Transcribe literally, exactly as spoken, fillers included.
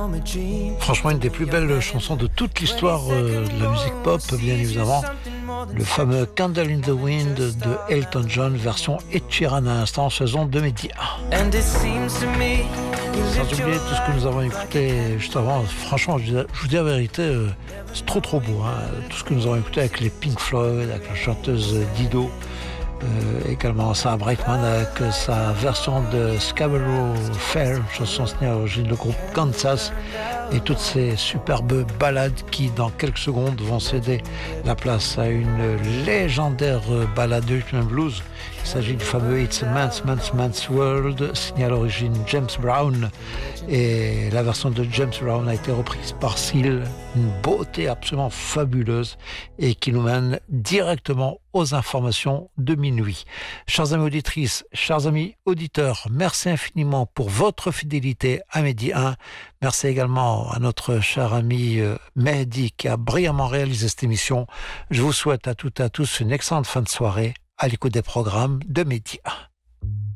Franchement, une des plus belles chansons de toute l'histoire euh, de la musique pop, bien évidemment. Le fameux Candle in the Wind de Elton John, version Ed Sheeran à l'instant, saison deux midi un. Sans oublier tout ce que nous avons écouté juste avant, franchement, je vous dis la vérité, euh, c'est trop trop beau. Hein. Tout ce que nous avons écouté avec les Pink Floyd, avec la chanteuse Dido, euh, également Sarah Brightman avec sa version de Scarborough Fair, chanson signée à l'origine du groupe Kansas, et toutes ces superbes ballades qui, dans quelques secondes, vont céder la place à une légendaire ballade de rhythm and blues. Il s'agit du fameux It's a Man's, Man's, Man's World, signé à l'origine James Brown. Et la version de James Brown a été reprise par Seal, une beauté absolument fabuleuse et qui nous mène directement aux informations de minuit. Chers amis auditrices, chers amis auditeurs, merci infiniment pour votre fidélité à Midi un. Merci également à notre cher ami Mehdi qui a brillamment réalisé cette émission. Je vous souhaite à toutes et à tous une excellente fin de soirée à l'écoute des programmes de Midi un.